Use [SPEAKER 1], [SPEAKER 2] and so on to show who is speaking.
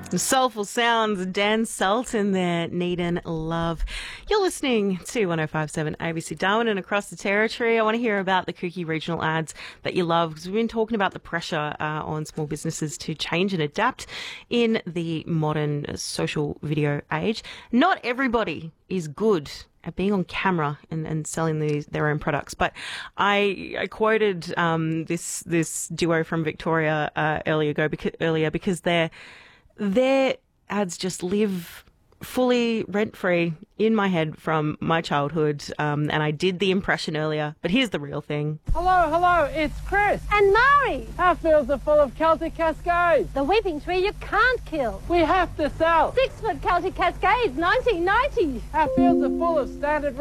[SPEAKER 1] Soulful sounds, Dan Sultan there, Need and Love. You're listening to 105.7 ABC Darwin and across the territory. I want to hear about the kooky regional ads that you love, because we've been talking about the pressure on small businesses to change and adapt in the modern social video age. Not everybody is good at being on camera and selling their own products. But I quoted this duo from Victoria earlier because their ads just live fully rent-free in my head from my childhood, and I did the impression earlier, but here's the real thing.
[SPEAKER 2] Hello, it's Chris.
[SPEAKER 3] And Mari.
[SPEAKER 2] Our fields are full of Celtic Cascades.
[SPEAKER 3] The weeping tree you can't kill.
[SPEAKER 2] We have to sell.
[SPEAKER 3] 6-foot Celtic Cascades, 1990.
[SPEAKER 2] Our fields are full of standard